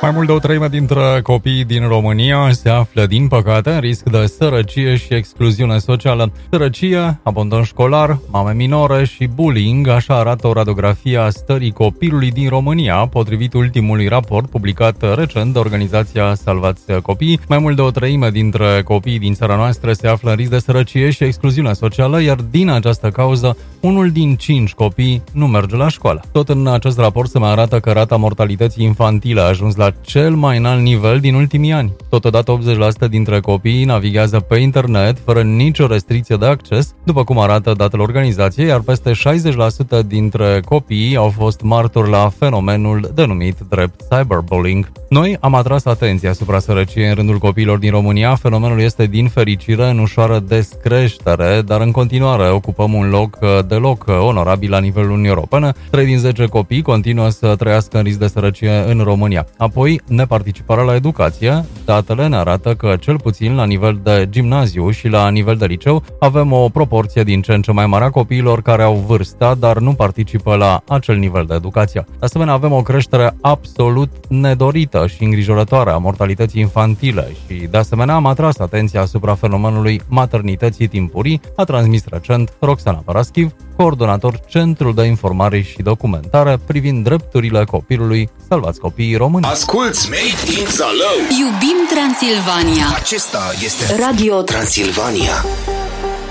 Mai mult de o treime dintre copiii din România se află, din păcate, în risc de sărăcie și excluziune socială. Sărăcie, abandon școlar, mame minore și bullying, așa arată o radiografie a stării copilului din România, potrivit ultimului raport publicat recent de organizația Salvați Copiii. Mai mult de o treime dintre copiii din țara noastră se află în risc de sărăcie și excluziune socială, iar din această cauză, unul din 5 copii nu merge la școală. Tot în acest raport se mai arată că rata mortalității infantile a ajuns la cel mai înalt nivel din ultimii ani. Totodată 80% dintre copii navighează pe internet fără nicio restricție de acces, după cum arată datele organizației, iar peste 60% dintre copii au fost martori la fenomenul denumit drept cyberbullying. Noi am atras atenția asupra sărăciei în rândul copiilor din România. Fenomenul este din fericire în ușoară descreștere, dar în continuare ocupăm un loc deloc onorabil la nivelul Uniunii Europene. 3 din 10 copii continuă să trăiască în risc de sărăcie în România. Apoi, neparticiparea la educație. Datele ne arată că, cel puțin la nivel de gimnaziu și la nivel de liceu, avem o proporție din ce în ce mai mare a copiilor care au vârsta, dar nu participă la acel nivel de educație. De asemenea, avem o creștere absolut nedorită și îngrijorătoare a mortalității infantile și, de asemenea, am atras atenția asupra fenomenului maternității timpurii, a transmis recent Roxana Paraschiv, coordonator Centrul de Informare și Documentare privind drepturile copilului Salvați Copiii Români. Asculți Made in Zalău. Iubim Transilvania. Acesta este Radio Transilvania.